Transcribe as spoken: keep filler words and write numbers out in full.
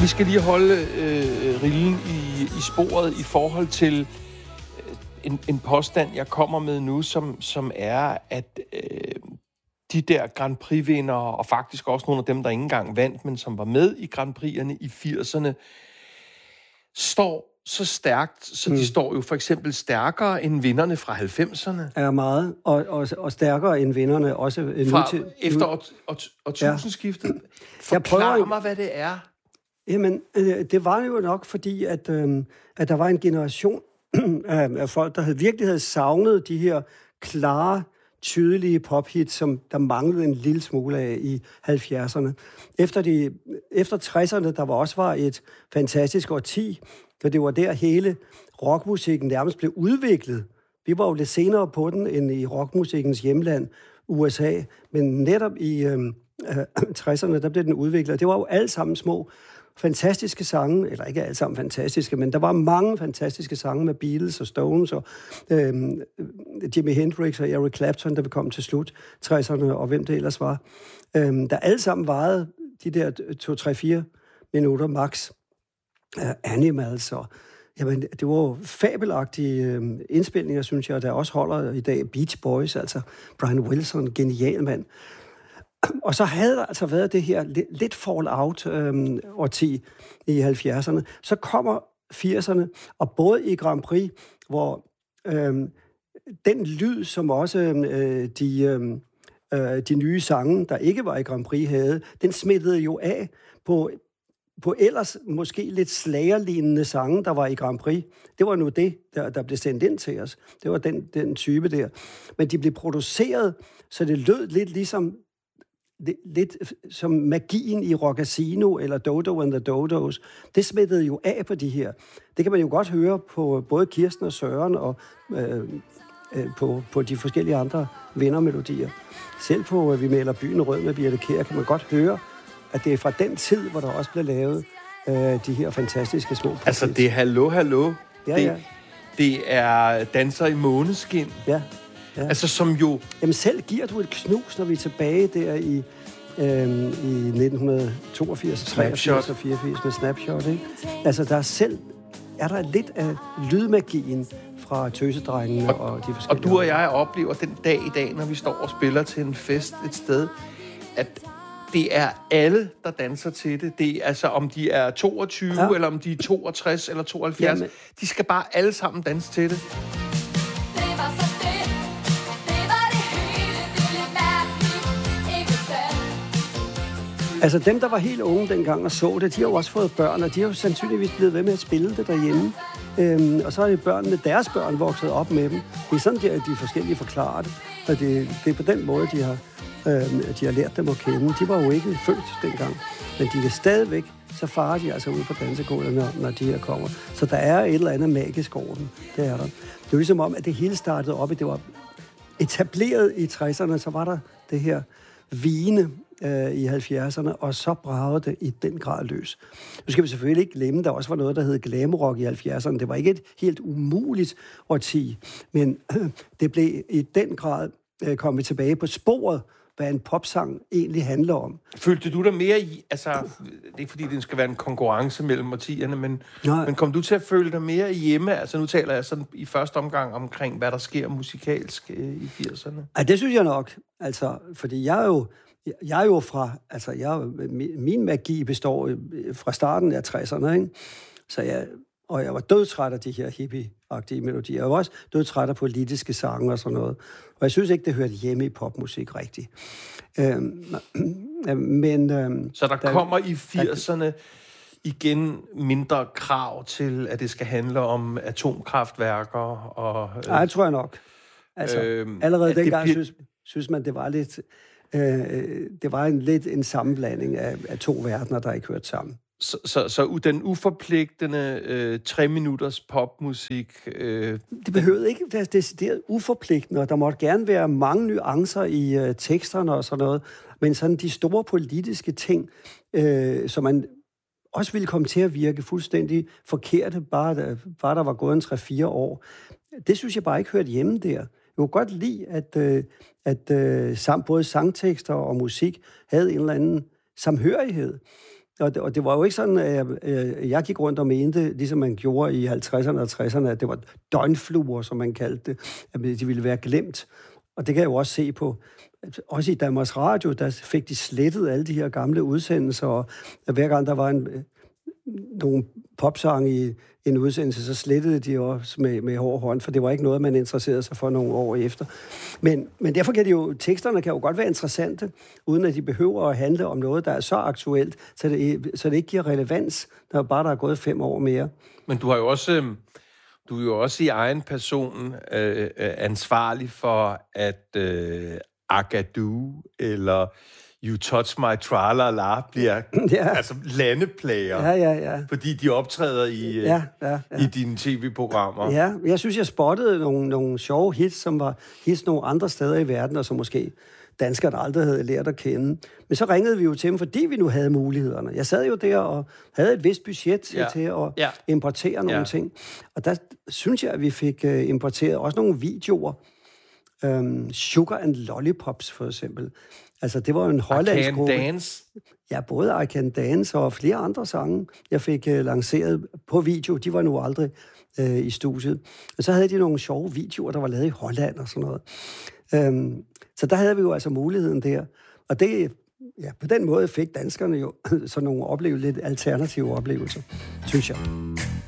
Vi skal lige holde øh, rillen i, i sporet i forhold til øh, en, en påstand, jeg kommer med nu, som, som er, at øh, de der Grand Prix-vindere, og faktisk også nogle af dem, der ikke engang vandt, men som var med i Grand Prix'erne i firserne, står så stærkt, så mm. de står jo for eksempel stærkere end vinderne fra halvfemserne. Er meget, og, og, og stærkere end vinderne også. Fra til, efter år, år, årtusindskiftet. Ja. Forklar prøver, mig, hvad det er. Jamen, øh, det var jo nok fordi, at, øh, at der var en generation af, af folk, der havde, virkelig havde savnet de her klare, tydelige pophits, som der manglede en lille smule af i halvfjerdserne. Efter, de, efter tresserne, der var også var et fantastisk årti, for det var der hele rockmusikken nærmest blev udviklet. Vi var jo lidt senere på den end i rockmusikkens hjemland, U S A, men netop i øh, tresserne, der blev den udviklet. Det var jo alle sammen små fantastiske sange, eller ikke alle sammen fantastiske, men der var mange fantastiske sange med Beatles og Stones og øh, Jimi Hendrix og Eric Clapton, der kom til slut, tresserne og hvem det ellers var. Øh, der alle sammen varede de der to, tre, fire minutter max. Uh, Animals og jamen, det var jo fabelagtige øh, indspilninger, synes jeg, der også holder i dag. Beach Boys, altså Brian Wilson, genial mand. Og så havde der altså været det her lidt, lidt fall-out øh, årti i halvfjerdserne. Så kommer firserne, og både i Grand Prix, hvor øh, den lyd, som også øh, de, øh, de nye sange, der ikke var i Grand Prix, havde, den smittede jo af på på ellers måske lidt slagerlignende sange, der var i Grand Prix. Det var nu det, der, der blev sendt ind til os. Det var den, den type der. Men de blev produceret, så det lød lidt ligesom lidt, lidt som magien i Rockasino eller Dodo and the Dodos. Det smittede jo af på de her. Det kan man jo godt høre på både Kirsten og Søren og øh, øh, på, på de forskellige andre vindermelodier. Selv på Vi maler byen rød med Birthe Kjær kan man godt høre, at det er fra den tid, hvor der også blev lavet øh, de her fantastiske små profils. Altså, det er Hallo, Hallo. Ja, det, ja. det er Danser i måneskin. Ja, ja. Altså, som jo... Jamen, selv giver du et knus, når vi er tilbage der i, øh, i nitten toogfirs, treogfirs og fireogfirs med Snapshot, ikke? Altså, der er selv... Er der lidt af lydmagien fra Tøsedrengene og, og de forskellige... Og du og jeg oplever den dag i dag, når vi står og spiller til en fest et sted, at... Det er alle, der danser til det. Det er altså, om de er toogtyve, ja. Eller om de er toogtres eller tooghalvfjerds. Jamen. De skal bare alle sammen danse til det. Det var så det. Det var det hele. Det er lidt mærkeligt. Ikke sandt? Altså, dem, der var helt unge dengang og så det, de har jo også fået børn, og de har jo sandsynligvis blevet ved med at spille det derhjemme. Øhm, og så er det børnene, deres børn, vokset op med dem. Det er sådan, der, at de forskellige forklarer det. Og det, det er på den måde, de har... Øh, de har lært dem at kende. De var jo ikke født dengang, men de kan stadigvæk, så farer de altså ud på dansegulvet, når, når de her kommer. Så der er et eller andet magisk over dem. Det er der. Det er jo ligesom om, at det hele startede op, at det var etableret i tresserne, så var der det her vine øh, i halvfjerdserne, og så bragede det i den grad løs. Nu skal vi selvfølgelig ikke glemme, der også var noget, der hed glamrock i halvfjerdserne. Det var ikke et helt umuligt årti, men øh, det blev i den grad øh, kommet tilbage på sporet, hvad en popsang egentlig handler om. Følte du dig mere i, altså, det er ikke fordi, det skal være en konkurrence mellem årtierne, men, men kom du til at føle dig mere hjemme? Altså, nu taler jeg sådan i første omgang omkring, hvad der sker musikalsk øh, i firserne. Ja, det synes jeg nok. Altså, fordi jeg er jo, jeg er jo fra, altså, jeg, min magi består fra starten af tresserne, ikke? Så jeg, og jeg var dødtræt af de her hippie-agtige melodier. Jeg var også dødtræt af politiske sange og sådan noget. Og jeg synes ikke, det hørte hjemme i popmusik rigtigt. Øhm, men, øhm, Så der, der kommer i firserne igen mindre krav til, at det skal handle om atomkraftværker og... Øh, Nej, det tror jeg nok. Altså, øh, allerede dengang det... synes, synes man, det var lidt... Øh, det var en, lidt en sammenblanding af, af to verdener, der ikke hørte sammen. Så, så, så den uforpligtende øh, tre minutters popmusik... Øh, det behøvede ikke være decideret uforpligtende, og der måtte gerne være mange nuancer i øh, teksterne og sådan noget, men sådan de store politiske ting, øh, som man også ville komme til at virke fuldstændig forkerte, bare der, bare der var gået en tre-fire år, det synes jeg bare ikke hørte hjemme der. Jeg kunne godt lide, at, øh, at øh, sam, både sangtekster og musik havde en eller anden samhørighed. Og det, og det var jo ikke sådan, at jeg, øh, jeg gik rundt og mente, ligesom man gjorde i halvtredserne og tresserne, at det var døgnfluer, som man kaldte det, at de ville være glemt. Og det kan jeg jo også se på, også i Danmarks Radio, der fik de slettet alle de her gamle udsendelser, og hver gang der var en, nogle popsange i en udsendelse, så slettede de også med, med hård hånd, for det var ikke noget, man interesserede sig for nogle år efter. Men, men derfor kan de jo, teksterne kan jo godt være interessante, uden at de behøver at handle om noget, der er så aktuelt, så det, så det ikke giver relevans, når bare der er gået fem år mere. Men du har jo også, du er jo også i egen person øh, ansvarlig for, at øh, Agadoo eller You Touch My Tra-La-La bliver ja. altså landeplager, ja, ja, ja. fordi de optræder i, ja, ja, ja. i dine tv-programmer. Ja, jeg synes, jeg spottede nogle, nogle sjove hits, som var hits nogle andre steder i verden, og som måske danskerne aldrig havde lært at kende. Men så ringede vi jo til dem, fordi vi nu havde mulighederne. Jeg sad jo der og havde et vist budget ja. til at ja. importere nogle ja. ting. Og der synes jeg, at vi fik uh, importeret også nogle videoer. Um, Sugar and Lollipops, for eksempel. Altså, det var en hollandsk gruppe. I Can Dance? Ja, både I Can Dance og flere andre sange, jeg fik uh, lanceret på video. De var nu aldrig uh, i studiet. Og så havde de nogle sjove videoer, der var lavet i Holland og sådan noget. Um, så der havde vi jo altså muligheden der. Og det, ja, på den måde fik danskerne jo sådan nogle oplevelser, lidt alternative oplevelser, synes jeg.